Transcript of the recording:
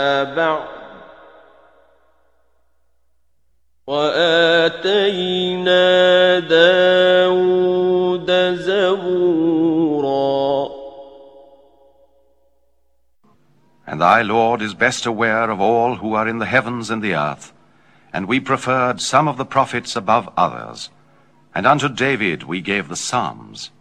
بعد وآتينا داود زبورا. And thy Lord is best aware of all who are in the heavens and the earth, and we preferred some of the prophets above others, and unto David we gave the Psalms.